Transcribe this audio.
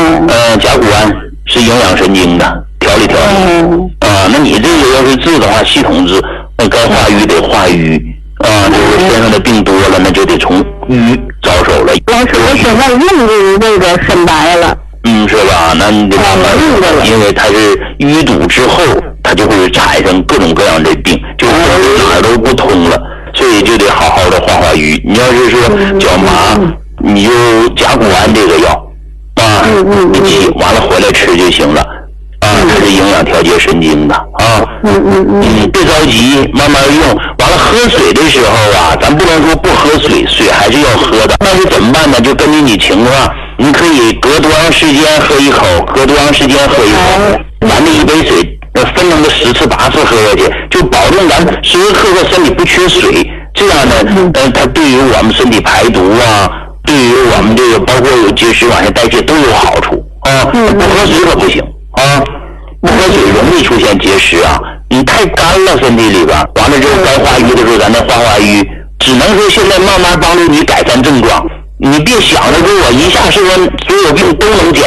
甲钴胺是营养神经的，调理。那你这个要是治的话，系统治，那该化瘀得化瘀这个身上的病多了，那就得从瘀着手了。 老师，我现在用这个深白了。 是吧？那你得慢慢用，因为它是淤堵之后，它就会产生各种各样的病，就哪儿都不通了，所以就得好好的化瘀。你要是说脚麻，你就甲钴胺这个药你挤完了回来吃就行了它是营养调节神经的别着急，慢慢用。完了喝水的时候咱不能说不喝水，水还是要喝的。那是怎么办呢？就根据你情况，你可以隔多长时间喝一口，隔多长时间喝一口，咱这一杯水分成个10次8次喝下去，就保证咱时时刻刻身体不缺水。这样呢它对于我们身体排毒对于我们这个包括有结石往下代谢都有好处不喝水可不行不喝水容易出现结石你太干了身体里边，完了之后该化瘀的时候咱再化瘀，只能说现在慢慢帮助你改善症状。你别想着说我一下说所有病都能解